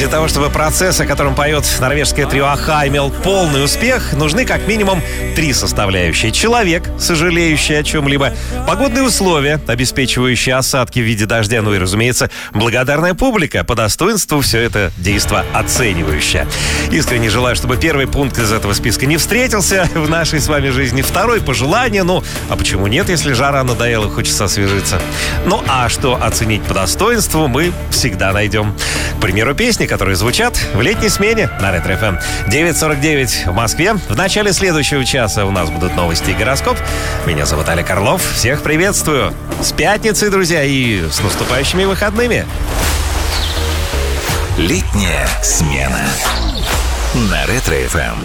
Для того, чтобы процесс, о котором поет норвежское трио Аха, имел полный успех, нужны как минимум 3 составляющие. Человек, сожалеющий о чем-либо, погодные условия, обеспечивающие осадки в виде дождя, ну и, разумеется, благодарная публика, по достоинству все это действо оценивающее. Искренне желаю, чтобы первый пункт из этого списка не встретился в нашей с вами жизни. Второй — пожелание. Ну, а почему нет, если жара надоела, хочется освежиться? Ну, а что оценить по достоинству, мы всегда найдем. К примеру, песни, которые звучат в летней смене на Ретро ФМ. 9:49 в Москве. В начале следующего часа у нас будут новости и гороскоп. Меня зовут Олег Орлов. Всех приветствую. С пятницей, друзья, и с наступающими выходными. Летняя смена на Ретро ФМ.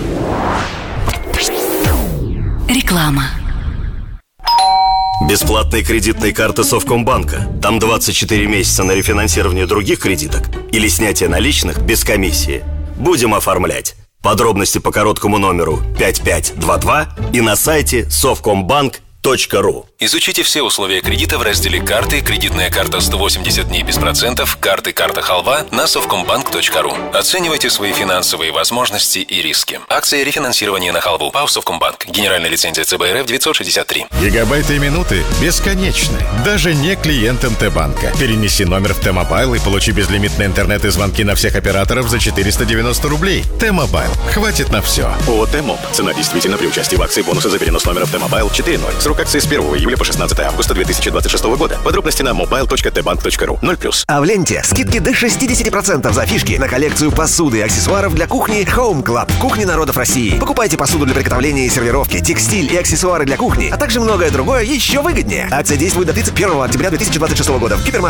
Реклама. Бесплатные кредитные карты Совкомбанка. Там 24 месяца на рефинансирование других кредиток или снятие наличных без комиссии. Будем оформлять. Подробности по короткому номеру 5522 и на сайте совкомбанк.ру. Изучите все условия кредита в разделе «Карты», «Кредитная карта 180 дней без процентов», «Карты», «Карта Халва» на совкомбанк.ру. Оценивайте свои финансовые возможности и риски. Акция рефинансирования на халву. ПАО «Совкомбанк». Генеральная лицензия ЦБРФ 963. Гигабайты и минуты бесконечны. Даже не клиентам Т-банка. Перенеси номер в Т-мобайл и получи безлимитный интернет и звонки на всех операторов за 490 рублей. Т-мобайл. Хватит на все. ООО «Т-моб». Цена действительно при участии в акции бонусы за перенос номера в Т-мобайл 4.0. Срок акции с 1 июля по 16 августа 2026 года. Подробности на mobile.tbank.ru. 0+. А в ленте скидки до 60% за фишки на коллекцию посуды и аксессуаров для кухни Home Club. Кухни народов России. Покупайте посуду для приготовления и сервировки, текстиль и аксессуары для кухни, а также многое другое еще выгоднее. Акция действует до 31 октября 2026 года в гипермаркете